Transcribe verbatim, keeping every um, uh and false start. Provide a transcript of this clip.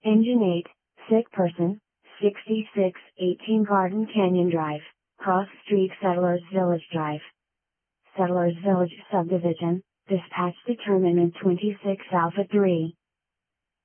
Engine eight, sick person, sixty-six eighteen Garden Canyon Drive, Cross Street Settlers Village Drive. Settlers Village Subdivision, dispatch determinant twenty-six Alpha three.